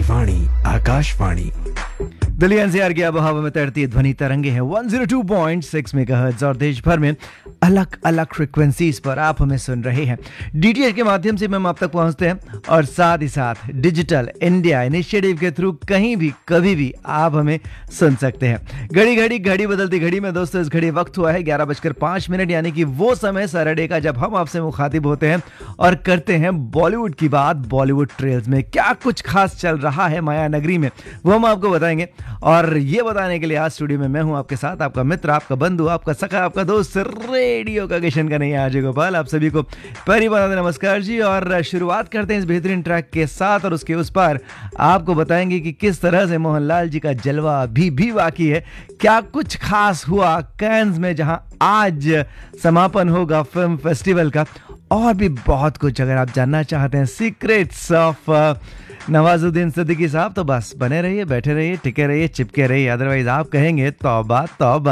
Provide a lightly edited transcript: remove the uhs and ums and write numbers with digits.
Akashvani Akashvani Delhi NCR की आबोहवा में तैरती ध्वनि तरंगे हैं 102.6 मेगाहर्ट्ज और देश भर में अलग अलग फ्रिक्वेंसीज पर आप हमें सुन रहे हैं। डीटीएच के माध्यम से हम आप तक पहुंचते हैं और साथ ही साथ डिजिटल इंडिया इनिशिएटिव के थ्रू कहीं भी कभी भी आप हमें सुन सकते हैं। घड़ी बदलती घड़ी में दोस्तों इस घड़ी वक्त हुआ है 11:05 यानी कि वो समय सैटरडे का जब हम आपसे मुखातिब होते हैं और करते हैं बॉलीवुड की बात। बॉलीवुड ट्रेल्स में क्या कुछ खास चल रहा है माया नगरी में वो हम आपको बताएंगे और ये बताने के लिए आज स्टूडियो में मैं हूं आपके साथ, आपका मित्र, आपका बंधु, आपका सखा, आपका दोस्त, रेडियो का किशन का नहीं आज गोपाल। आप सभी को पहली बार नमस्कार जी और शुरुआत करते हैं इस बेहतरीन ट्रैक के साथ और उसके उस पार आपको बताएंगे कि किस तरह से मोहनलाल जी का जलवा अभी भी बाकी है। क्या कुछ खास हुआ कैन्स में जहां आज समापन होगा फिल्म फेस्टिवल का और भी बहुत कुछ। अगर आप जानना चाहते हैं सीक्रेट्स ऑफ नवाजुद्दीन सिद्दीकी साहब तो बस बने रहिए, बैठे रहिए, टिके रहिए, चिपके रहिए, अदरवाइज आप कहेंगे तौबा तौबा।